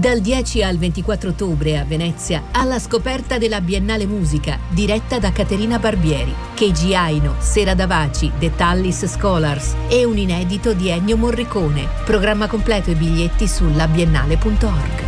Dal 10 al 24 ottobre a Venezia, alla scoperta della Biennale Musica, diretta da Caterina Barbieri, Keiji Aino, Sera Davaci, The Tallis Scholars e un inedito di Ennio Morricone. Programma completo e biglietti su labiennale.org.